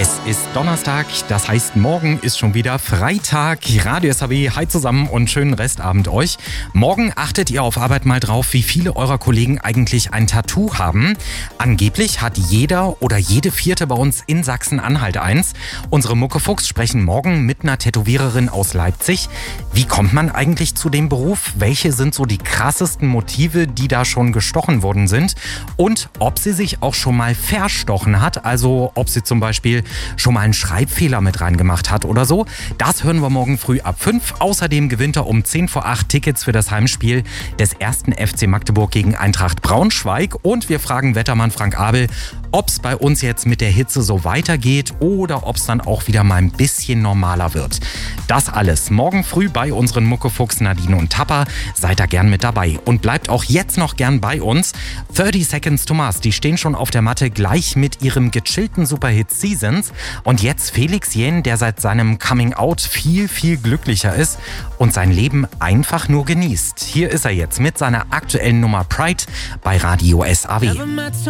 Es ist Donnerstag, das heißt, morgen ist schon wieder Freitag. Radio SAW, hi zusammen und schönen Restabend euch. Morgen achtet ihr auf Arbeit mal drauf, wie viele eurer Kollegen eigentlich ein Tattoo haben. Angeblich hat jeder oder jede Vierte bei uns in Sachsen-Anhalt eins. Unsere Muckefuchs sprechen morgen mit einer Tätowiererin aus Leipzig. Wie kommt man eigentlich zu dem Beruf? Welche sind so die krassesten Motive, die da schon gestochen worden sind? Und ob sie sich auch schon mal verstochen hat, also ob sie zum Beispiel schon mal einen Schreibfehler mit reingemacht hat oder so. Das hören wir morgen früh ab 5. Außerdem gewinnt er um 10 vor 8 Tickets für das Heimspiel des 1. FC Magdeburg gegen Eintracht Braunschweig. Und wir fragen Wettermann Frank Abel, ob es bei uns jetzt mit der Hitze so weitergeht oder ob es dann auch wieder mal ein bisschen normaler wird. Das alles morgen früh bei unseren Muckefuchs Nadine und Tapper. Seid da gern mit dabei und bleibt auch jetzt noch gern bei uns. 30 Seconds to Mars, die stehen schon auf der Matte gleich mit ihrem gechillten Superhit Seasons. Und jetzt Felix Jähn, der seit seinem Coming Out viel, viel glücklicher ist und sein Leben einfach nur genießt. Hier ist er jetzt mit seiner aktuellen Nummer Pride bei Radio SAW.